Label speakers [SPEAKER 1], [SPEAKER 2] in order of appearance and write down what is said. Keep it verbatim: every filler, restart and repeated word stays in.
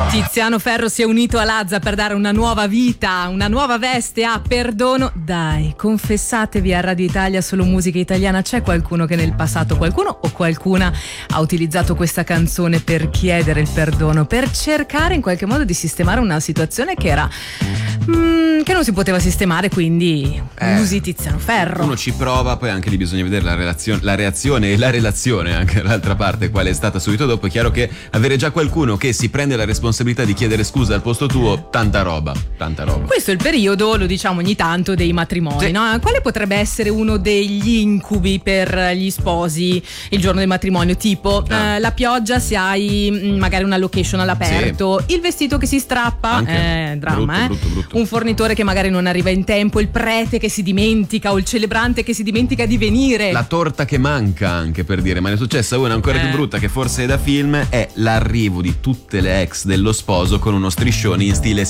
[SPEAKER 1] Tiziano Ferro si è unito a Lazza per dare una nuova vita, una nuova veste a Perdono. Dai, confessatevi a Radio Italia Solo Musica Italiana, c'è qualcuno che nel passato, qualcuno o qualcuna ha utilizzato questa canzone per chiedere il perdono, per cercare in qualche modo di sistemare una situazione che era mm, che non si poteva sistemare, quindi
[SPEAKER 2] eh,
[SPEAKER 1] usi Tiziano Ferro.
[SPEAKER 2] Uno ci prova, poi anche lì bisogna vedere la, relazione, la reazione e la relazione anche dall'altra parte quale è stata subito dopo. È chiaro che avere già qualcuno che si prende la responsabilità di chiedere scusa al posto tuo, tanta roba, tanta roba.
[SPEAKER 1] Questo è il periodo, lo diciamo ogni tanto, dei matrimoni,
[SPEAKER 2] sì.
[SPEAKER 1] no? Quale potrebbe essere uno degli incubi per gli sposi il giorno del matrimonio? Tipo
[SPEAKER 2] Ah.
[SPEAKER 1] eh, la pioggia se hai magari una location all'aperto, sì. Il vestito che si strappa,
[SPEAKER 2] anche.
[SPEAKER 1] eh, dramma,
[SPEAKER 2] brutto,
[SPEAKER 1] eh?
[SPEAKER 2] brutto, brutto.
[SPEAKER 1] Un fornitore che magari non arriva in tempo, il prete che si dimentica o il celebrante che si dimentica di venire.
[SPEAKER 2] La torta che manca, anche per dire, ma ne è successa una ancora
[SPEAKER 1] eh.
[SPEAKER 2] più brutta, che forse è da film, è l'arrivo di tutte le ex dello sposo con uno striscione in stile